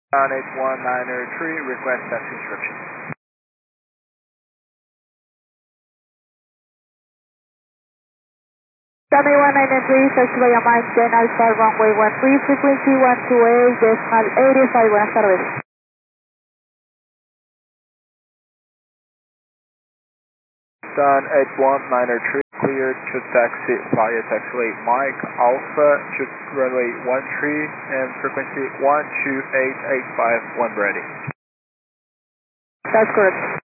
On 81903, request taxi instruction. Sunny 193, taxi via Mike Jen Alpha runway 13, frequency 128.85, buenas tardes. Sun 81903, cleared to taxi via taxiway Mike Alpha to runway 13 and frequency 128.85 when ready. That's correct.